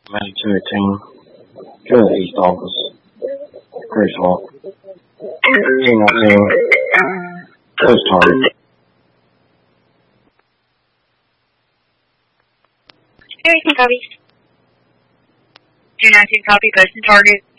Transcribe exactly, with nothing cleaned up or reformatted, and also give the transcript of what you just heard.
Matty two eighteen. Go to the East office. Grace Hawk. T nineteen. Coast Target. two eighteen copy. two nineteen copy, Coast and Target.